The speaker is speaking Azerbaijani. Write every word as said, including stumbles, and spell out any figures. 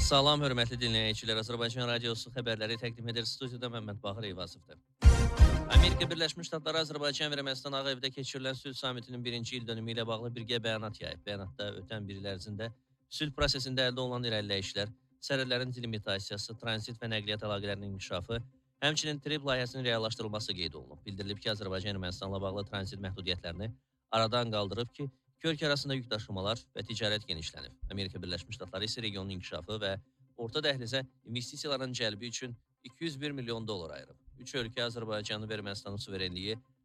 Salam, hörmətli dinləyicilər. Azərbaycan Radiosu xəbərləri təqdim edir. Studiyada Məmməd Baxır Eyvazovdur. Amerika Birləşmiş Ştatları Azərbaycan və Ermənistan Ağ Evdə keçirilən sülh samitinin birinci il dönümü ilə bağlı birgə bəyanat yayıb. Bəyanatda ötən bir il ərzində sülh prosesində əldə olunan irəliləyişlər, sərhədlərin delimitasiyası, tranzit və nəqliyyat əlaqələrinin inkişafı, həmçinin TRIP layihəsinin reallaşdırılması qeyd olunub. Bildirilib ki, Azərbaycan Ermənistanla bağlı tranzit məhdudiyyətlərini aradan qaldırıb ki, iki ölkə arasında yük daşımalar və ticarət genişlənib. Amerika Birləşmiş Ştatları isə regionun inkişafı və orta dəhlizə investisiyaların cəlbi üçün iki yüz bir milyon dollar ayırıb. Üç ölkə Azərbaycanı və Ermənistanın suverenliyi,